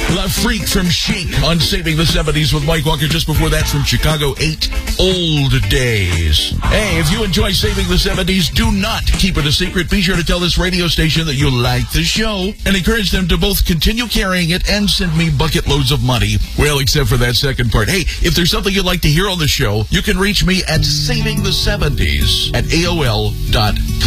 La Freak from Chic on Saving the 70s with Mike Walker. Just before that from Chicago, 8 Old Days. Hey, if you enjoy Saving the 70s, do not keep it a secret. Be sure to tell this radio station that you like the show and encourage them to both continue carrying it and send me bucket loads of money. Well, except for that second part. Hey, if there's something you'd like to hear on the show, you can reach me at savingthe70s@AOL.com.